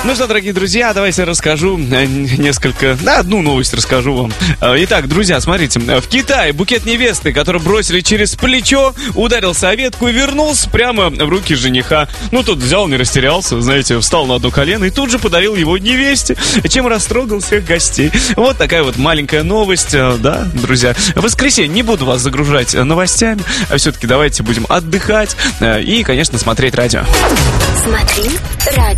Ну что, дорогие друзья, давайте расскажу одну новость расскажу вам. Итак, друзья, смотрите, в Китае букет невесты, который бросили через плечо, ударился о ветку и вернулся прямо в руки жениха. Ну, тот взял, не растерялся, знаете, встал на одно колено и тут же подарил его невесте, чем растрогал всех гостей. Вот такая вот маленькая новость, да, друзья. В воскресенье не буду вас загружать новостями, а все-таки давайте будем отдыхать и, конечно, смотреть радио. Смотри радио.